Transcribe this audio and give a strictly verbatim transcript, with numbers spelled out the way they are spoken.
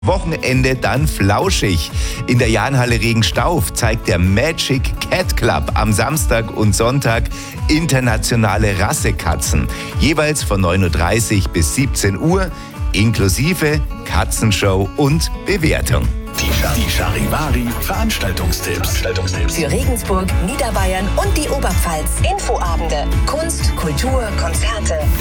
Wochenende dann flauschig. In der Jahnhalle Regenstauf zeigt der Magic Cat Club am Samstag und Sonntag internationale Rassekatzen. Jeweils von neun Uhr dreißig bis siebzehn Uhr, inklusive Katzenshow und Bewertung. Die, die Charivari Veranstaltungstipps. Veranstaltungstipps. Für Regensburg, Niederbayern und die Oberpfalz. Infoabende, Kunst, Kultur, Konzerte.